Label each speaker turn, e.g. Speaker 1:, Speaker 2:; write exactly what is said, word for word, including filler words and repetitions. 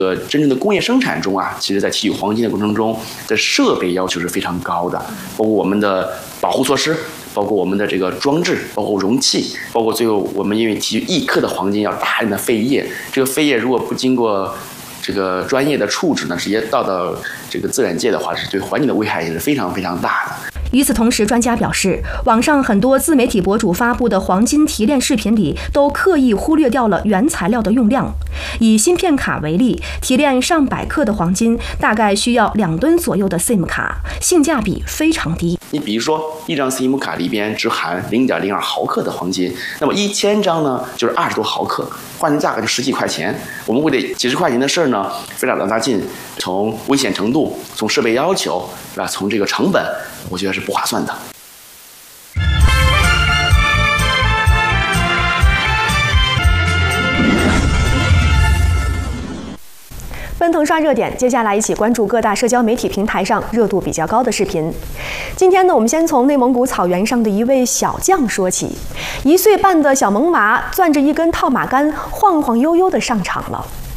Speaker 1: 呃，真正的工业生产中啊，其实在提取黄金的过程中的设备要求是非常高的，包括我们的保护措施，包括我们的这个装置，包括容器，包括最后我们因为提取一克的黄金要大量的废液，这个废液如果不经过这个专业的处置呢，直接倒到这个自然界的话，是对环境的危害也是非常非常大的。
Speaker 2: 与此同时，专家表示，网上很多自媒体博主发布的黄金提炼视频里，都刻意忽略掉了原材料的用量。以芯片卡为例，提炼上百克的黄金，大概需要两吨左右的 SIM 卡，性价比非常低。
Speaker 1: 你比如说，一张 SIM 卡里边只含零点零二毫克的黄金，那么一千张呢，就是二十多毫克，换成价格就十几块钱。我们为了几十块钱的事儿呢，费了老大劲，从危险程度，从设备要求，是吧？从这个成本，我觉得是不划算的。
Speaker 2: 奔腾刷热点，接下来一起关注各大社交媒体平台上热度比较高的视频。今天呢，我们先从内蒙古草原上的一位小将说起。一岁半的小萌娃攥着一根套马杆，晃晃悠悠地上场了。